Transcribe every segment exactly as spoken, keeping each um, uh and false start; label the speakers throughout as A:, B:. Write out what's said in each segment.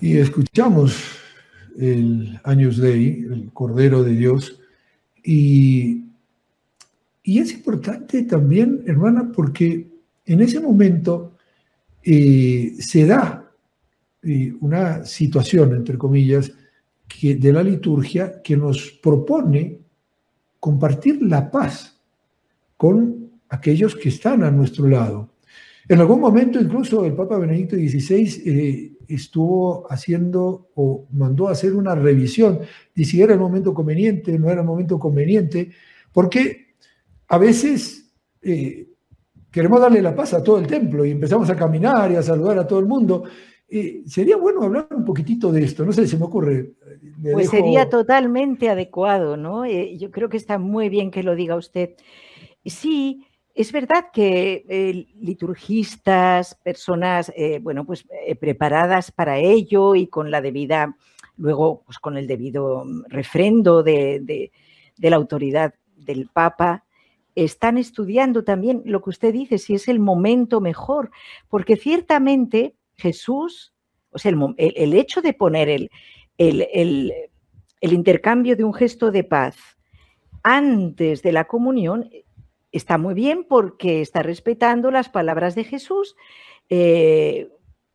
A: Y escuchamos el Agnus Dei, el Cordero de Dios, y, y es importante también, hermana, porque en ese momento eh, se da eh, una situación, entre comillas, que, de la liturgia que nos propone compartir la paz con aquellos que están a nuestro lado. En algún momento incluso el Papa Benedicto dieciséis eh, estuvo haciendo o mandó a hacer una revisión de si era el momento conveniente, no era el momento conveniente, porque a veces eh, queremos darle la paz a todo el templo y empezamos a caminar y a saludar a todo el mundo. Eh, sería bueno hablar un poquitito de esto, no sé, se me ocurre.
B: Le pues dejo... sería totalmente adecuado, ¿no? Eh, yo creo que está muy bien que lo diga usted. Sí, es verdad que eh, liturgistas, personas, eh, bueno, pues eh, preparadas para ello y con la debida, luego, pues con el debido refrendo de, de, de la autoridad del Papa, están estudiando también lo que usted dice, si es el momento mejor, porque ciertamente Jesús, o sea, el, el, el hecho de poner el, el, el, el intercambio de un gesto de paz antes de la comunión está muy bien porque está respetando las palabras de Jesús. Eh,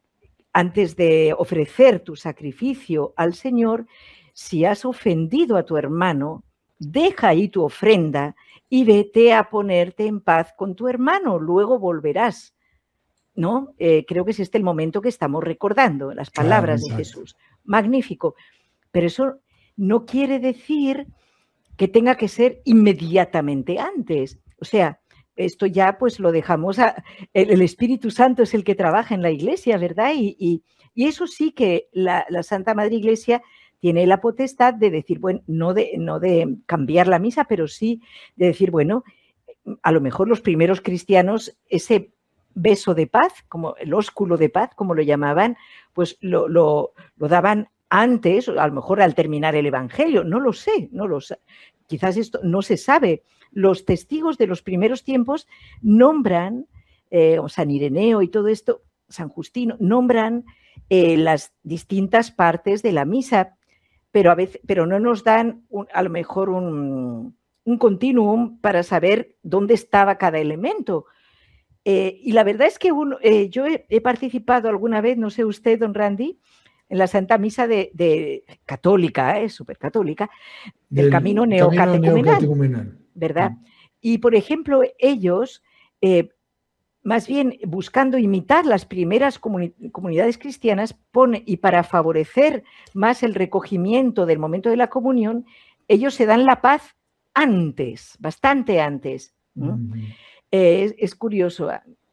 B: antes de ofrecer tu sacrificio al Señor, si has ofendido a tu hermano, deja ahí tu ofrenda y vete a ponerte en paz con tu hermano, luego volverás, ¿no? Eh, creo que es este el momento que estamos recordando, las palabras claro, de Jesús. Magnífico. Pero eso no quiere decir que tenga que ser inmediatamente antes. O sea, esto ya pues lo dejamos a... El, el Espíritu Santo es el que trabaja en la Iglesia, ¿verdad? Y, y, y eso sí que la, la Santa Madre Iglesia tiene la potestad de decir, bueno, no de, no de cambiar la misa, pero sí de decir, bueno, a lo mejor los primeros cristianos, ese beso de paz, como el ósculo de paz, como lo llamaban, pues lo, lo, lo daban antes, a lo mejor al terminar el Evangelio, no lo sé, no lo sé. Quizás esto no se sabe. Los testigos de los primeros tiempos nombran, eh, San Ireneo y todo esto, San Justino, nombran eh, las distintas partes de la misa, pero, a veces, pero no nos dan un, a lo mejor un, un continuum para saber dónde estaba cada elemento. Eh, y la verdad es que uno, eh, yo he, he participado alguna vez, no sé usted, don Randy, en la Santa Misa de, de católica, eh, súper católica, del, del camino neocatecumenal, neocatecumenal, ¿verdad? Mm. Y, por ejemplo, ellos, eh, más bien buscando imitar las primeras comuni comunidades cristianas, pone, y para favorecer más el recogimiento del momento de la comunión, ellos se dan la paz antes, bastante antes. ¿no? Mm. Eh, es, es curioso.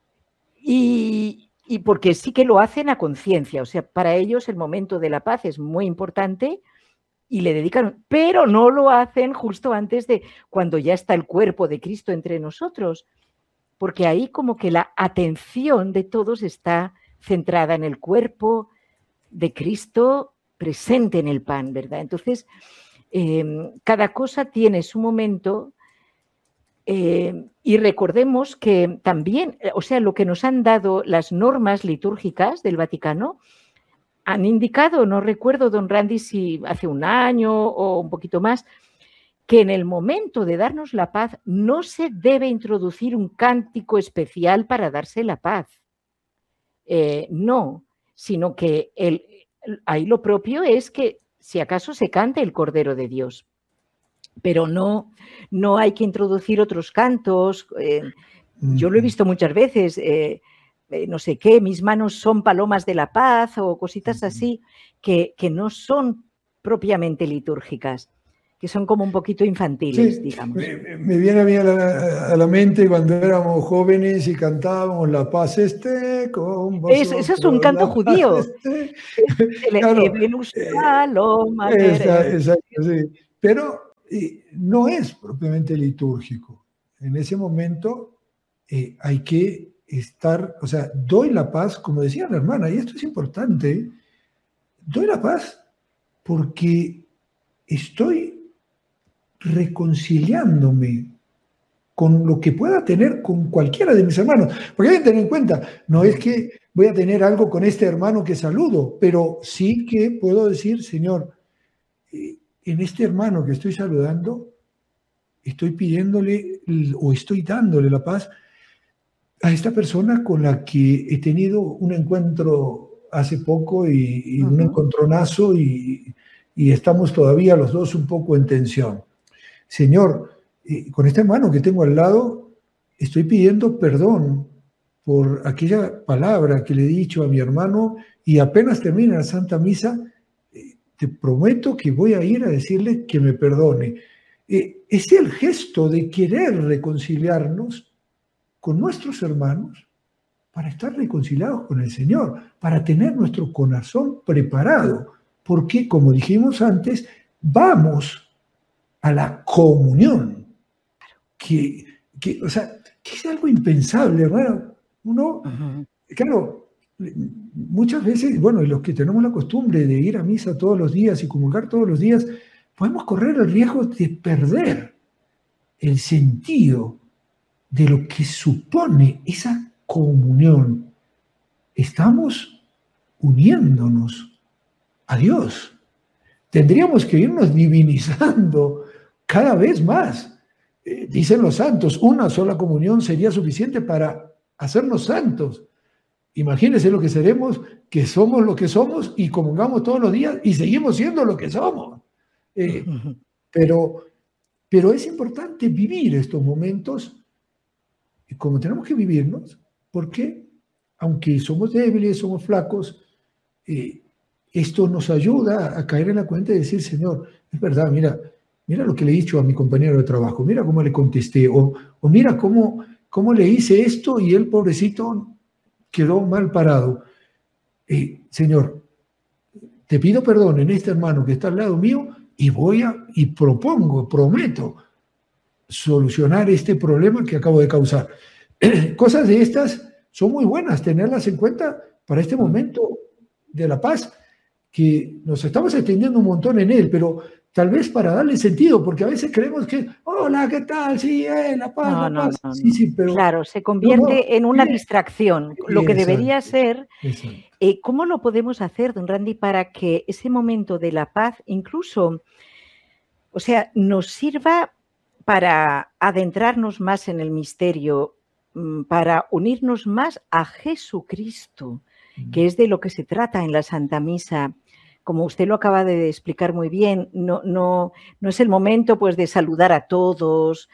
B: Y... Y porque sí que lo hacen a conciencia, o sea, para ellos el momento de la paz es muy importante y le dedican, pero no lo hacen justo antes de cuando ya está el cuerpo de Cristo entre nosotros, porque ahí como que la atención de todos está centrada en el cuerpo de Cristo presente en el pan, ¿verdad? Entonces, eh, cada cosa tiene su momento. Eh, y recordemos que también, o sea, lo que nos han dado las normas litúrgicas del Vaticano han indicado, no recuerdo, don Randy, si hace un año o un poquito más, que en el momento de darnos la paz no se debe introducir un cántico especial para darse la paz. Eh, no, sino que el, ahí lo propio es que si acaso se cante el Cordero de Dios. Pero no, no hay que introducir otros cantos. Eh, yo lo he visto muchas veces, eh, eh, no sé qué, mis manos son palomas de la paz o cositas así, que, que no son propiamente litúrgicas, que son como un poquito infantiles,
A: sí,
B: digamos.
A: Me, me viene a mí a la, a la mente cuando éramos jóvenes y cantábamos La paz esté con vosotros.
B: Eso, eso es un canto judío.
A: Esté.
B: El,
A: Claro,
B: el paloma,
A: esa, exacto, sí. Pero eh, no es propiamente litúrgico. En ese momento eh, hay que estar, o sea, doy la paz, como decía la hermana, y esto es importante, doy la paz porque estoy reconciliándome con lo que pueda tener con cualquiera de mis hermanos. Porque hay que tener en cuenta, no es que voy a tener algo con este hermano que saludo, pero sí que puedo decir, Señor, en este hermano que estoy saludando, estoy pidiéndole o estoy dándole la paz a esta persona con la que he tenido un encuentro hace poco y, y uh-huh. un encontronazo y, y estamos todavía los dos un poco en tensión. Señor, eh, con este hermano que tengo al lado, estoy pidiendo perdón por aquella palabra que le he dicho a mi hermano y apenas termina la Santa Misa, eh, te prometo que voy a ir a decirle que me perdone. Eh, es el gesto de querer reconciliarnos con nuestros hermanos para estar reconciliados con el Señor, para tener nuestro corazón preparado, porque, como dijimos antes, vamos a la comunión, que, que, o sea, que es algo impensable, hermano. Uno, uh-huh. claro, muchas veces, bueno, los que tenemos la costumbre de ir a misa todos los días y comulgar todos los días, podemos correr el riesgo de perder el sentido de lo que supone esa comunión. Estamos uniéndonos a Dios. Tendríamos que irnos divinizando cada vez más. Eh, dicen los santos, una sola comunión sería suficiente para hacernos santos. Imagínense lo que seremos, que somos lo que somos y comulgamos todos los días y seguimos siendo lo que somos. Eh, pero, pero es importante vivir estos momentos como tenemos que vivirnos, porque aunque somos débiles, somos flacos, eh, esto nos ayuda a caer en la cuenta y decir, Señor, es verdad, mira, mira lo que le he dicho a mi compañero de trabajo, mira cómo le contesté, o, o mira cómo, cómo le hice esto y el pobrecito quedó mal parado. Eh, Señor, te pido perdón en este hermano que está al lado mío y voy a, y propongo, prometo, solucionar este problema que acabo de causar. Cosas de estas son muy buenas, tenerlas en cuenta para este momento de la paz, que nos estamos extendiendo un montón en él, pero tal vez para darle sentido, porque a veces creemos que, hola, ¿qué tal? Sí, eh, la paz,
B: no,
A: la
B: no,
A: paz.
B: No,
A: sí, sí, pero
B: claro, se convierte
A: no, no,
B: en una
A: eh,
B: distracción. Lo que
A: exacto,
B: debería ser,
A: exacto.
B: Eh, ¿cómo lo podemos hacer, don Randy, para que ese momento de la paz incluso, o sea, nos sirva para adentrarnos más en el misterio, para unirnos más a Jesucristo, que es de lo que se trata en la Santa Misa? Como usted lo acaba de explicar muy bien, no, no, no es el momento pues, de saludar a todos,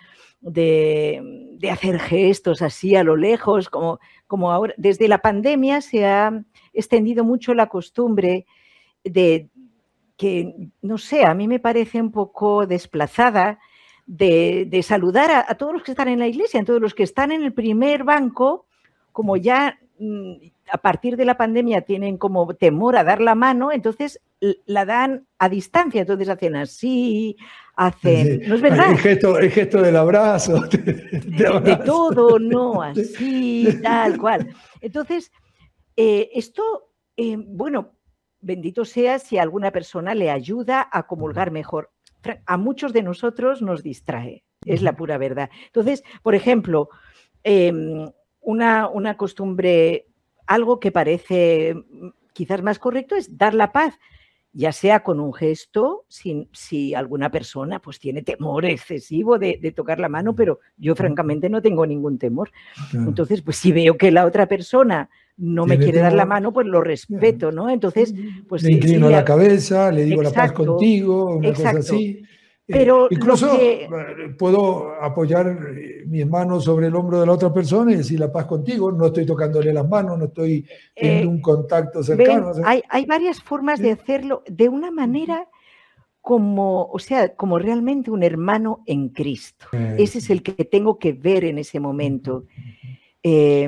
B: de, de hacer gestos así a lo lejos, como, como ahora. Desde la pandemia se ha extendido mucho la costumbre de que, no sé, a mí me parece un poco desplazada, De, de saludar a, a todos los que están en la iglesia, a todos los que están en el primer banco, como ya a partir de la pandemia tienen como temor a dar la mano, entonces la dan a distancia, entonces hacen así, hacen...
A: Sí.
B: ¿No es verdad?
A: El gesto, el gesto del abrazo. De,
B: de, abrazo. de todo, no, así, tal cual. Entonces, eh, esto, eh, bueno, bendito sea si alguna persona le ayuda a comulgar mejor. A muchos de nosotros nos distrae, es la pura verdad. Entonces, por ejemplo, eh, una, una costumbre, algo que parece quizás más correcto es dar la paz, ya sea con un gesto, si, si alguna persona pues tiene temor excesivo de, de tocar la mano, pero yo francamente no tengo ningún temor. Entonces, pues si veo que la otra persona no me quiere temor? dar la mano, pues lo respeto, ¿no? Entonces, pues...
A: Le inclino
B: sí,
A: la cabeza, le digo
B: exacto,
A: la paz contigo, una
B: exacto.
A: cosa así.
B: Pero
A: eh, incluso
B: que...
A: puedo apoyar mis manos sobre el hombro de la otra persona y decir la paz contigo, no estoy tocándole las manos, no estoy teniendo eh, un contacto cercano.
B: Ven,
A: o sea,
B: hay, hay varias formas ¿sí? de hacerlo de una manera como, o sea, como realmente un hermano en Cristo. Eh, ese es el que tengo que ver en ese momento. Eh,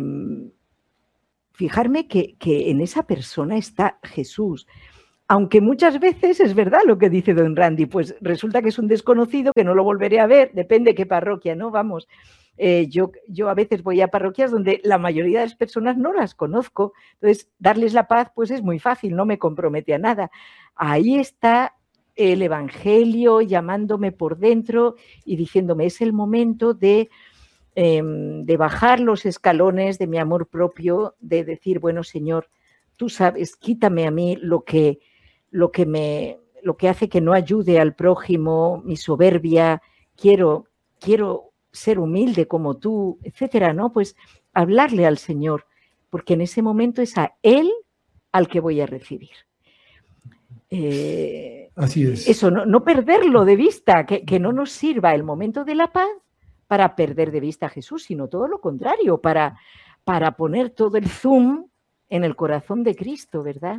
B: fijarme que, que en esa persona está Jesús. Aunque muchas veces es verdad lo que dice don Randy, pues resulta que es un desconocido que no lo volveré a ver, depende de qué parroquia, ¿no? Vamos, eh, yo, yo a veces voy a parroquias donde la mayoría de las personas no las conozco, entonces darles la paz pues es muy fácil, no me compromete a nada. Ahí está el Evangelio llamándome por dentro y diciéndome es el momento de eh, de bajar los escalones de mi amor propio, de decir, bueno, Señor, tú sabes, quítame a mí lo que, lo que, me, lo que hace que no ayude al prójimo, mi soberbia, quiero, quiero ser humilde como tú, etcétera, ¿no? Pues hablarle al Señor, porque en ese momento es a Él al que voy a recibir. Eh,
A: Así es.
B: Eso, no, no perderlo de vista, que, que no nos sirva el momento de la paz para perder de vista a Jesús, sino todo lo contrario, para, para poner todo el zoom en el corazón de Cristo, ¿verdad?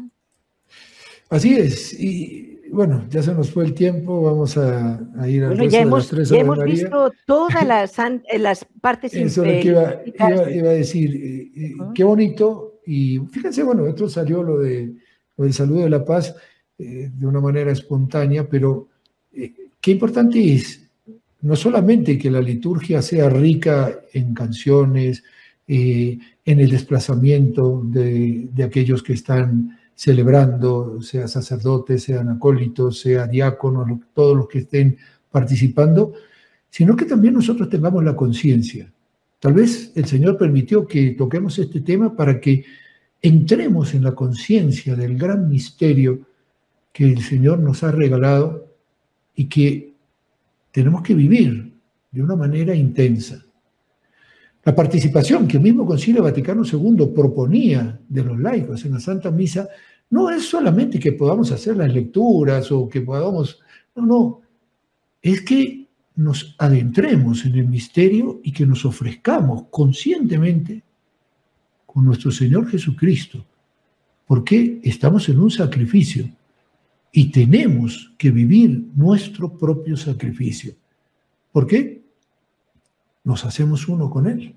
A: Así es. Y bueno, ya se nos fue el tiempo, vamos a, a ir al
B: bueno,
A: resto
B: ya
A: de
B: hemos,
A: las tres
B: ya
A: Ave
B: hemos
A: María.
B: visto todas las, las partes.
A: Eso es lo que iba, iba, iba a decir. Eh, eh,
B: ¿Ah?
A: Qué bonito. Y fíjense, bueno, esto salió lo, de, lo del saludo de la paz eh, de una manera espontánea, pero eh, qué importante es no solamente que la liturgia sea rica en canciones, eh, en el desplazamiento de, de aquellos que están celebrando, sea sacerdotes, sean acólitos, sea diáconos, todos los que estén participando, sino que también nosotros tengamos la conciencia. Tal vez el Señor permitió que toquemos este tema para que entremos en la conciencia del gran misterio que el Señor nos ha regalado y que tenemos que vivir de una manera intensa. La participación que el mismo Concilio Vaticano segundo proponía de los laicos en la Santa Misa no es solamente que podamos hacer las lecturas o que podamos... No, no. Es que nos adentremos en el misterio y que nos ofrezcamos conscientemente con nuestro Señor Jesucristo, porque estamos en un sacrificio y tenemos que vivir nuestro propio sacrificio. ¿Por qué? Nos hacemos uno con Él.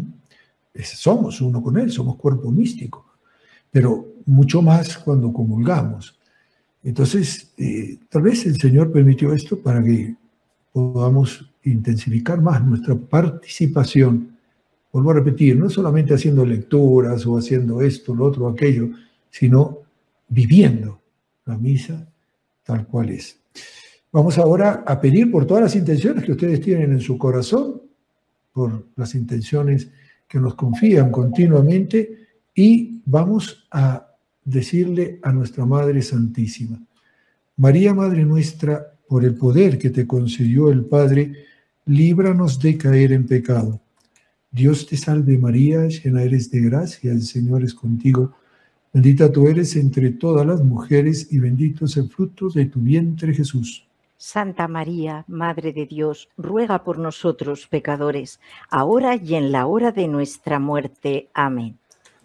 A: Somos uno con Él, somos cuerpo místico, pero mucho más cuando comulgamos. Entonces, eh, tal vez el Señor permitió esto para que podamos intensificar más nuestra participación. Vuelvo a repetir, no solamente haciendo lecturas o haciendo esto, lo otro, aquello, sino viviendo la misa tal cual es. Vamos ahora a pedir por todas las intenciones que ustedes tienen en su corazón, por las intenciones que nos confían continuamente, y vamos a decirle a nuestra Madre Santísima: María, Madre nuestra, por el poder que te concedió el Padre, líbranos de caer en pecado. Dios te salve María, llena eres de gracia, el Señor es contigo. Bendita tú eres entre todas las mujeres y bendito es el fruto de tu vientre, Jesús.
B: Santa María, Madre de Dios, ruega por nosotros pecadores, ahora y en la hora de nuestra muerte. Amén.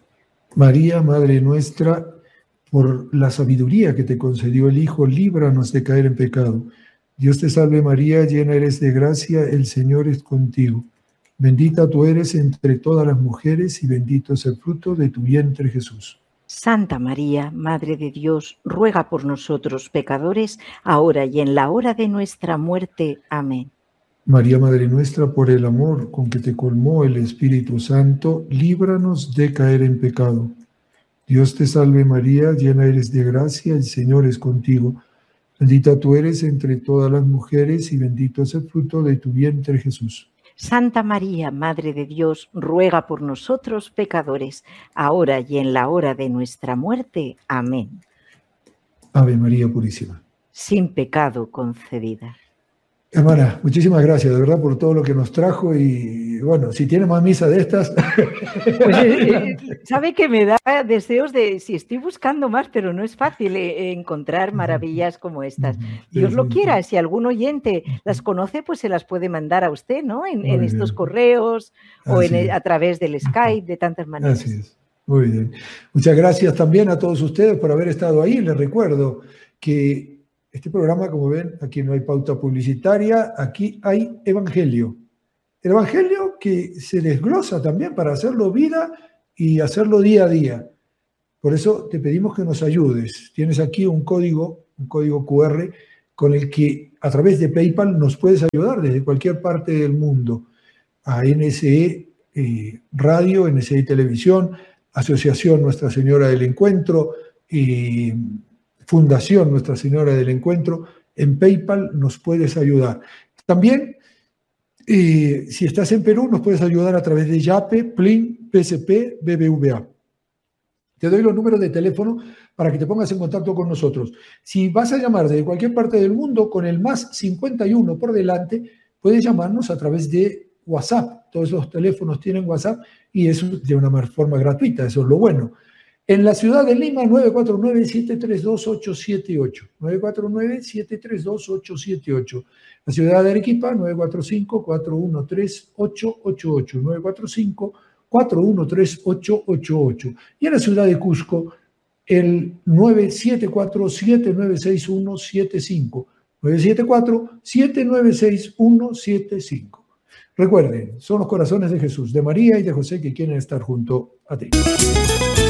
A: María, Madre nuestra, por la sabiduría que te concedió el Hijo, líbranos de caer en pecado. Dios te salve María, llena eres de gracia, el Señor es contigo. Bendita tú eres entre todas las mujeres y bendito es el fruto de tu vientre, Jesús.
B: Santa María, Madre de Dios, ruega por nosotros pecadores, ahora y en la hora de nuestra muerte. Amén.
A: María, Madre nuestra, por el amor con que te colmó el Espíritu Santo, líbranos de caer en pecado. Dios te salve María, llena eres de gracia, el Señor es contigo. Bendita tú eres entre todas las mujeres y bendito es el fruto de tu vientre, Jesús.
B: Santa María, Madre de Dios, ruega por nosotros pecadores, ahora y en la hora de nuestra muerte. Amén.
A: Ave María Purísima.
B: Sin pecado concebida.
A: Hermana, muchísimas gracias, de verdad, por todo lo que nos trajo y, bueno, si tiene más misa de estas...
B: Pues, eh, sabe que me da deseos de, si estoy buscando más, pero no es fácil eh, encontrar maravillas como estas. Dios lo quiera, si algún oyente las conoce, pues se las puede mandar a usted, ¿no? En, en estos correos o en, a través del Skype, de tantas maneras.
A: Así es, muy bien. Muchas gracias también a todos ustedes por haber estado ahí. Les recuerdo que este programa, como ven, aquí no hay pauta publicitaria, aquí hay evangelio. El evangelio que se desglosa también para hacerlo vida y hacerlo día a día. Por eso te pedimos que nos ayudes. Tienes aquí un código, un código cu erre, con el que a través de PayPal nos puedes ayudar desde cualquier parte del mundo. A N S E eh, Radio, N S E Televisión, Asociación Nuestra Señora del Encuentro, eh, Fundación Nuestra Señora del Encuentro. En PayPal nos puedes ayudar. También Eh, si estás en Perú, nos puedes ayudar a través de Yape, Plin, P S P, B B V A. Te doy los números de teléfono para que te pongas en contacto con nosotros. Si vas a llamar desde cualquier parte del mundo, con el más cincuenta y uno por delante, puedes llamarnos a través de WhatsApp. Todos los teléfonos tienen WhatsApp y eso de una forma gratuita, eso es lo bueno. En la ciudad de Lima, nueve cuatro nueve, siete tres dos, ocho siete ocho. nueve cuatro nueve, siete tres dos, ocho siete ocho. La ciudad de Arequipa, nueve cuatro cinco, cuatro uno tres, ocho ocho ocho. nueve cuatro cinco, cuatro uno tres, ocho ocho ocho. Y en la ciudad de Cusco, el nueve siete cuatro, siete nueve seis, uno siete cinco. nueve siete cuatro, siete nueve seis, uno siete cinco. Recuerden, son los corazones de Jesús, de María y de José que quieren estar junto a ti.